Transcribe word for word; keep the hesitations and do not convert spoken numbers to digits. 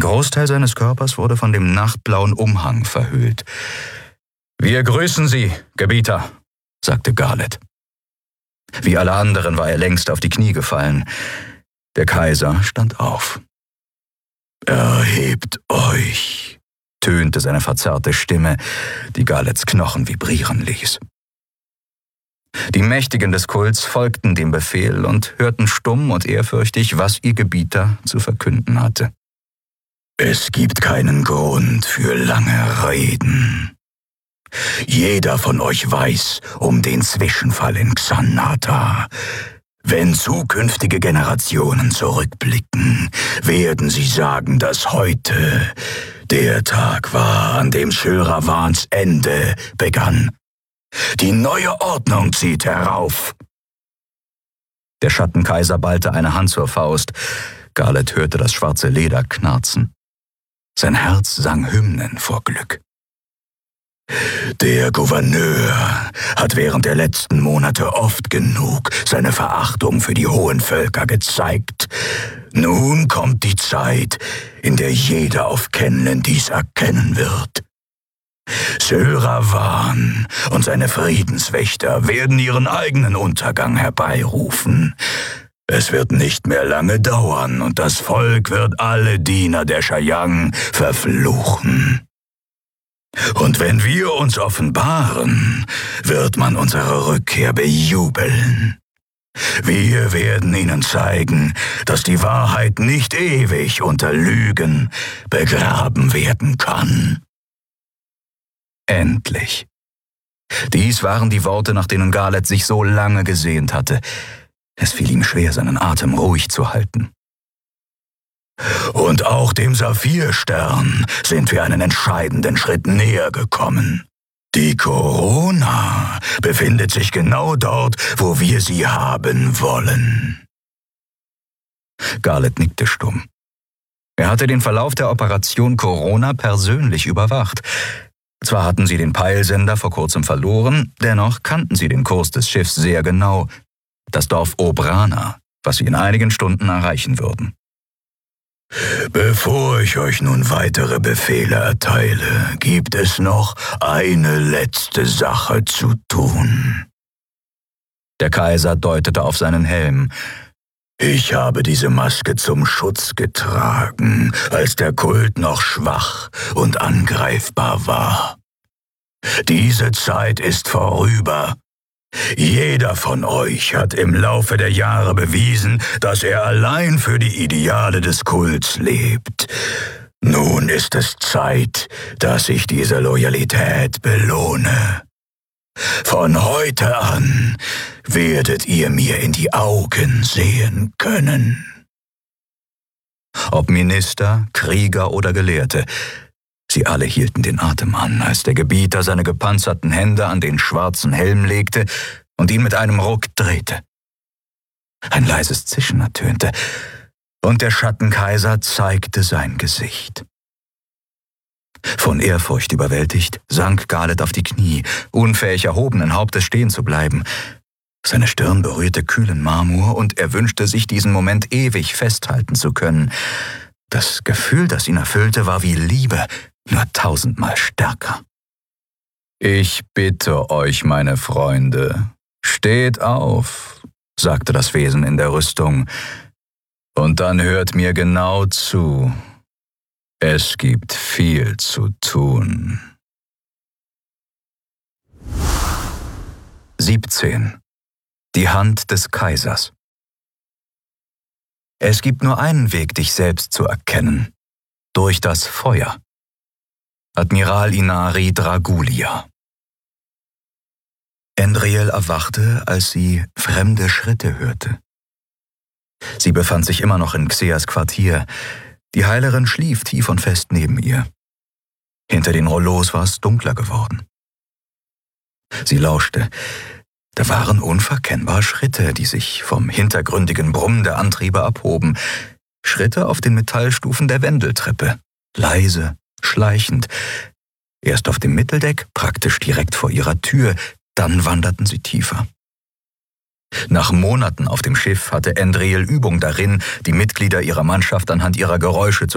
Großteil seines Körpers wurde von dem nachtblauen Umhang verhüllt. »Wir grüßen Sie, Gebieter«, sagte Garlet. Wie alle anderen war er längst auf die Knie gefallen. Der Kaiser stand auf. »Erhebt euch«, tönte seine verzerrte Stimme, die Garlets Knochen vibrieren ließ. Die Mächtigen des Kults folgten dem Befehl und hörten stumm und ehrfürchtig, was ihr Gebieter zu verkünden hatte. »Es gibt keinen Grund für lange Reden. Jeder von euch weiß um den Zwischenfall in Xanata. Wenn zukünftige Generationen zurückblicken, werden sie sagen, dass heute der Tag war, an dem Sylravans Ende begann. Die neue Ordnung zieht herauf.« Der Schattenkaiser ballte eine Hand zur Faust. Garlet hörte das schwarze Leder knarzen. Sein Herz sang Hymnen vor Glück. »Der Gouverneur hat während der letzten Monate oft genug seine Verachtung für die hohen Völker gezeigt. Nun kommt die Zeit, in der jeder auf Kenlen dies erkennen wird. Sylravan und seine Friedenswächter werden ihren eigenen Untergang herbeirufen. Es wird nicht mehr lange dauern und das Volk wird alle Diener der Shayang verfluchen. Und wenn wir uns offenbaren, wird man unsere Rückkehr bejubeln. Wir werden ihnen zeigen, dass die Wahrheit nicht ewig unter Lügen begraben werden kann.« Endlich. Dies waren die Worte, nach denen Garlet sich so lange gesehnt hatte. Es fiel ihm schwer, seinen Atem ruhig zu halten. »Und auch dem Saphirstern sind wir einen entscheidenden Schritt näher gekommen. Die Corona befindet sich genau dort, wo wir sie haben wollen.« Garlet nickte stumm. Er hatte den Verlauf der Operation Corona persönlich überwacht. Zwar hatten sie den Peilsender vor kurzem verloren, dennoch kannten sie den Kurs des Schiffs sehr genau, das Dorf Obrana, was sie in einigen Stunden erreichen würden. »Bevor ich euch nun weitere Befehle erteile, gibt es noch eine letzte Sache zu tun.« Der Kaiser deutete auf seinen Helm. »Ich habe diese Maske zum Schutz getragen, als der Kult noch schwach und angreifbar war. Diese Zeit ist vorüber. Jeder von euch hat im Laufe der Jahre bewiesen, dass er allein für die Ideale des Kults lebt. Nun ist es Zeit, dass ich diese Loyalität belohne. Von heute an werdet ihr mir in die Augen sehen können.« Ob Minister, Krieger oder Gelehrte, sie alle hielten den Atem an, als der Gebieter seine gepanzerten Hände an den schwarzen Helm legte und ihn mit einem Ruck drehte. Ein leises Zischen ertönte, und der Schattenkaiser zeigte sein Gesicht. Von Ehrfurcht überwältigt sank Garlet auf die Knie, unfähig erhobenen Hauptes stehen zu bleiben. Seine Stirn berührte kühlen Marmor, und er wünschte sich, diesen Moment ewig festhalten zu können. Das Gefühl, das ihn erfüllte, war wie Liebe, nur tausendmal stärker. »Ich bitte euch, meine Freunde, steht auf«, sagte das Wesen in der Rüstung, »und dann hört mir genau zu. Es gibt viel zu tun.« siebzehn. Die Hand des Kaisers. Es gibt nur einen Weg, dich selbst zu erkennen: durch das Feuer. Admiral Inari Dragulia. Endriel erwachte, als sie fremde Schritte hörte. Sie befand sich immer noch in Xeas Quartier. Die Heilerin schlief tief und fest neben ihr. Hinter den Rollos war es dunkler geworden. Sie lauschte. Da waren unverkennbare Schritte, die sich vom hintergründigen Brummen der Antriebe abhoben. Schritte auf den Metallstufen der Wendeltreppe. Leise, schleichend. Erst auf dem Mitteldeck, praktisch direkt vor ihrer Tür, dann wanderten sie tiefer. Nach Monaten auf dem Schiff hatte Endriel Übung darin, die Mitglieder ihrer Mannschaft anhand ihrer Geräusche zu